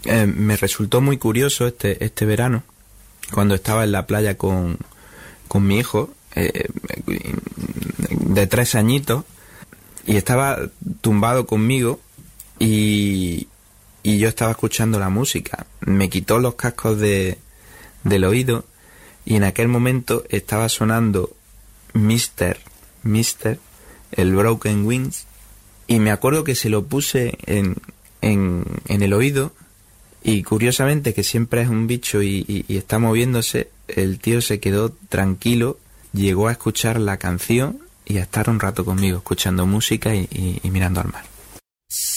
Me resultó muy curioso este verano, cuando estaba en la playa con mi hijo, de 3 añitos, y estaba tumbado conmigo y yo estaba escuchando la música. Me quitó los cascos del oído y en aquel momento estaba sonando Mister, el Broken Wings, y me acuerdo que se lo puse en el oído, y curiosamente, que siempre es un bicho y está moviéndose, el tío se quedó tranquilo, llegó a escuchar la canción y a estar un rato conmigo escuchando música y mirando al mar.